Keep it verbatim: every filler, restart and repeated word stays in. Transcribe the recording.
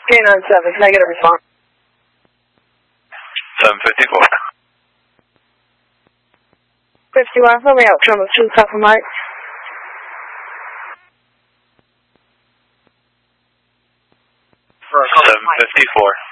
K nine seven, negative response. seven fifty-four. fifty-one, let me out, Trumbull two, Papa Mike. seven fifty-four.